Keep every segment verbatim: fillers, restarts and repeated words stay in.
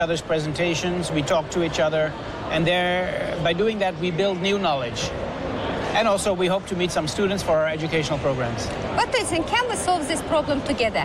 other's presentations, we talk to each other, and there, by doing that, we build new knowledge. And also, we hope to meet some students for our educational programs. What do you think? Can we solve this problem together?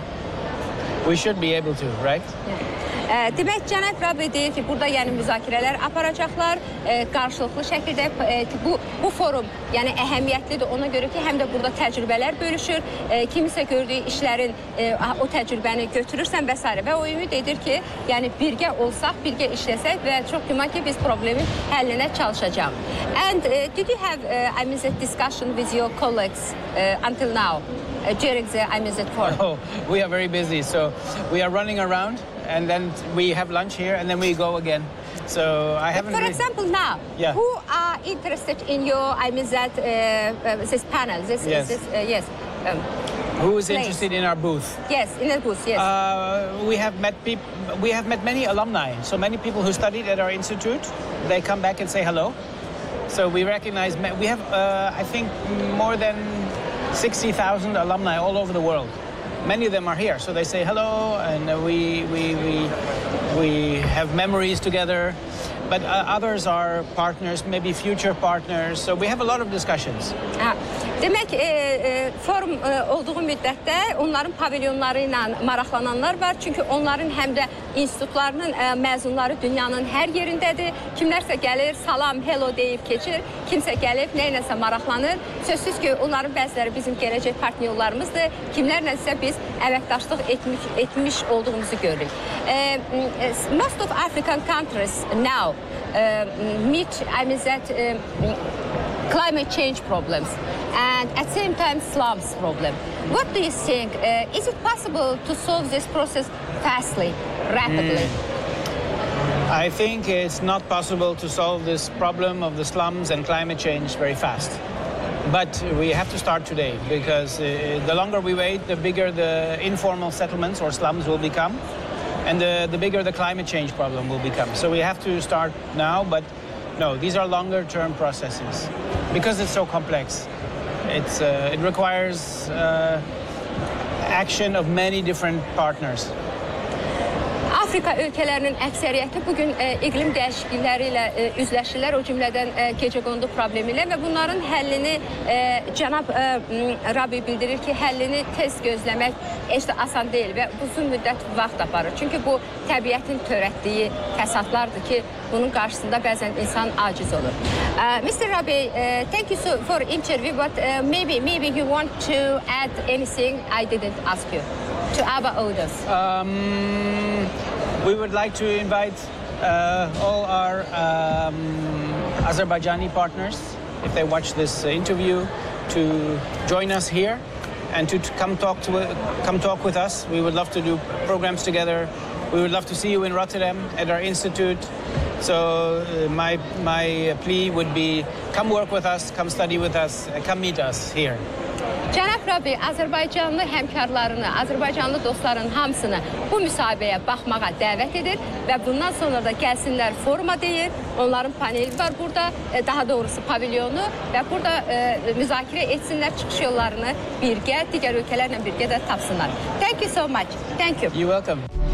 We should be able to, right? Yeah. Demək, cənab Rabi deyir ki, burada yəni müzakirələr aparacaqlar, qarşılıqlı şəkildə bu, bu forum yəni əhəmiyyətlidir ona görə ki, həm də burada təcrübələr bölüşür, kimisə gördüyü işlərin o təcrübəni götürürsən və s. və o ümid edir ki, yəni birgə olsaq, birgə işləsək və çox güman ki, biz problemin həllinə çalışacağıq. And uh, did you have, uh, I mean, a discussion with your colleagues uh, until now? Uh, during the I M S Z forum? Oh, we are very busy, so we are running around, and then we have lunch here, and then we go again. So I haven't. For example, now, yeah. who are interested in your I M S Z uh, uh, this panel? This, yes. This, uh, yes. Um, Who is place. interested in our booth? Yes, in the booth. Yes. Uh, we have met people. We have met many alumni. So many people who studied at our institute. They come back and say hello. So we recognize. We have, uh, I think, more than sixty thousand alumni all over the world. Many of them are here, so they say hello, and uh, we, we, we, we have memories together. But uh, others are partners, maybe future partners. So we have a lot of discussions. Ha, demək, e, e, forum e, olduğu müddətdə onların pavilyonları ilə maraqlananlar var. Çünki onların həm də institutlarının e, məzunları dünyanın hər yerindədir. Kimlərsə gəlir, salam, hello deyib keçir. Kimsə gəlib, nəyləsə maraqlanır. Sözsüz ki, onların bəziləri bizim gələcək partnyorlarımızdır. Kimlərlə isə biz əməkdaşlıq etmiş, etmiş olduğumuzu görürük. E, most of African countries now Uh, meet I mean that uh, climate change problems and at the same time slums problem. What do you think? Uh, is it possible to solve this process fastly, rapidly? Mm. I think it's not possible to solve this problem of the slums and climate change very fast. But we have to start today, because uh, the longer we wait, the bigger the informal settlements or slums will become. And the, the bigger the climate change problem will become. So we have to start now, but no, these are longer term processes because it's so complex. It's, uh, it requires uh, action of many different partners. Afrika ölkələrinin əksəriyyəti bugün e, iqlim dəyişiklikləri ilə e, üzləşirlər, o cümlədən e, gecəqondu problemi ilə və bunların həllini e, cənab e, Rabi bildirir ki, həllini tez gözləmək heç də asan deyil və uzun müddət vaxt aparır. Çünki bu təbiətin törətdiyi fəsadlardır ki, bunun qarşısında bəzən insan aciz olur. Uh, Mister Rabi, uh, thank you so for interview, but uh, maybe maybe you want to add anything I didn't ask you to our audience. Um, we would like to invite uh, all our um, Azerbaijani partners, if they watch this interview, to join us here and to, to come talk to come talk with us. We would love to do programs together. We would love to see you in Rotterdam at our institute. So uh, my my plea would be, come work with us, come study with us, uh, come meet us here. Cənab Rabi, Azərbaycanlı həmkarlarını, Azərbaycanlı dostların hamısını bu müsahibəyə baxmağa dəvət edir və bundan sonra da gəlsinlər foruma deyir. Onların paneli var burada, daha doğrusu pavilyonu və burada e, müzakirə etsinlər, çıxış yollarını birgə, digər ölkələrlə birgə də tapsınlar. Thank you so much. Thank you. You're welcome.